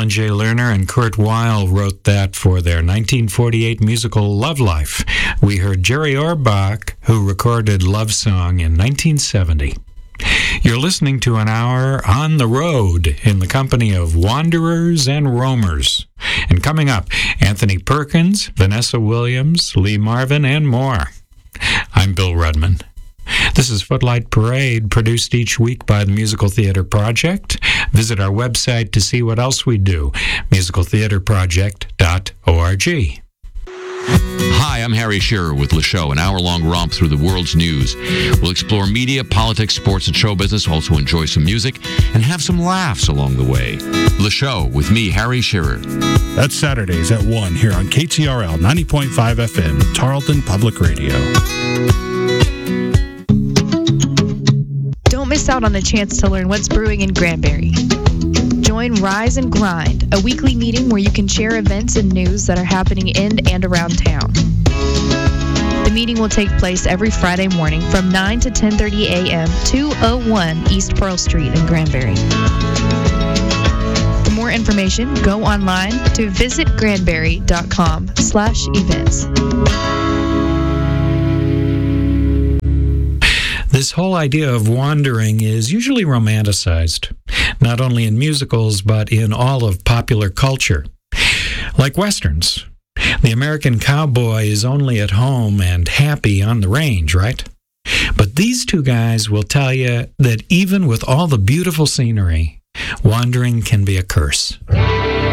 Alan J. Lerner and Kurt Weill wrote that for their 1948 musical Love Life. We heard Jerry Orbach, who recorded Love Song in 1970. You're listening to an hour on the road in the company of wanderers and roamers. And coming up, Anthony Perkins, Vanessa Williams, Lee Marvin, and more. I'm Bill Rudman. This is Footlight Parade, produced each week by the Musical Theater Project. Visit our website to see what else we do, musicaltheaterproject.org. Hi, I'm Harry Shearer with Le Show, an hour-long romp through the world's news. We'll explore media, politics, sports, and show business, also enjoy some music, and have some laughs along the way. Le Show with me, Harry Shearer. That's Saturdays at 1 here on KTRL 90.5 FM, Tarleton Public Radio. Don't miss out on the chance to learn what's brewing in Granbury. Join Rise and Grind, a weekly meeting where you can share events and news that are happening in and around town. The meeting will take place every Friday morning from 9 to 10:30 a.m., 201 East Pearl Street in Granbury. For more information, go online to visitgranbury.com/events. This whole idea of wandering is usually romanticized, not only in musicals, but in all of popular culture. Like Westerns. The American cowboy is only at home and happy on the range, right? But these two guys will tell you that even with all the beautiful scenery, wandering can be a curse.